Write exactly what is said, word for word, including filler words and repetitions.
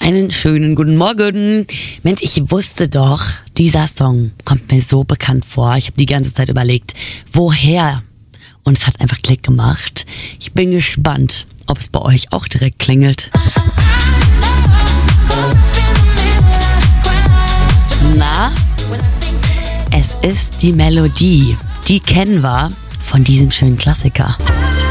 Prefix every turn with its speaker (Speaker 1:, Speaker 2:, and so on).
Speaker 1: Einen schönen guten Morgen. Mensch, ich wusste doch, dieser Song kommt mir so bekannt vor. Ich habe die ganze Zeit überlegt, woher? Und es hat einfach Klick gemacht. Ich bin gespannt, ob es bei euch auch direkt klingelt. Na, es ist die Melodie. Die kennen wir von diesem schönen Klassiker.